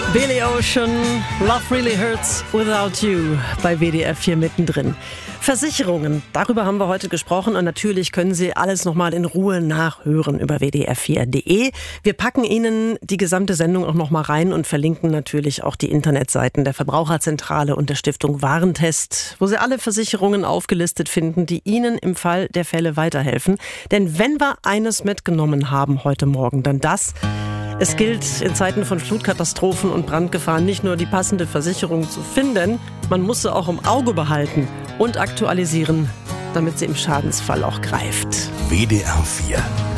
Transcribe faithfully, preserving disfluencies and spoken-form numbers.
Billy Ocean, Love Really Hurts Without You bei W D R vier mittendrin. Versicherungen, darüber haben wir heute gesprochen und natürlich können Sie alles nochmal in Ruhe nachhören über w d r vier punkt d e. Wir packen Ihnen die gesamte Sendung auch nochmal rein und verlinken natürlich auch die Internetseiten der Verbraucherzentrale und der Stiftung Warentest, wo Sie alle Versicherungen aufgelistet finden, die Ihnen im Fall der Fälle weiterhelfen. Denn wenn wir eines mitgenommen haben heute Morgen, dann das: Es gilt in Zeiten von Flutkatastrophen und Brandgefahren nicht nur die passende Versicherung zu finden, man muss sie auch im Auge behalten und aktualisieren, damit sie im Schadensfall auch greift. W D R vier